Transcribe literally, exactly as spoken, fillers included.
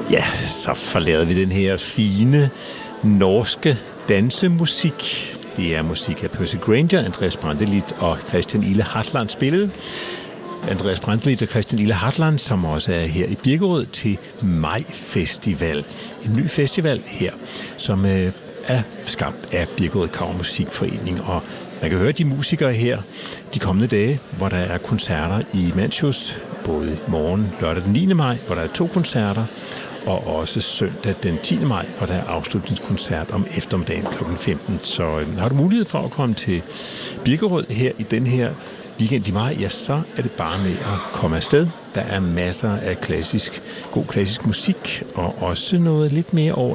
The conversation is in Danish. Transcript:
Ja, så forlader vi den her fine norske dansemusik. Det er musik af Percy Grainger, Andreas Brantelid og Christian Ile Hartland spillede. Andreas Brantelid og Christian Ile Hartland, som også er her i Birkerød til Maj Festival. En ny festival her, som øh, er skabt af Birkerød Kammermusikforening. Og man kan høre de musikere her de kommende dage, hvor der er koncerter i Manchus, både i morgen lørdag den niende maj, hvor der er to koncerter, og også søndag den tiende maj, hvor der er afslutningskoncert om eftermiddagen klokken femten. Så øh, har du mulighed for at komme til Birkerød her i den her weekend i maj, ja, så er det bare med at komme afsted. Der er masser af klassisk, god klassisk musik, og også noget lidt mere over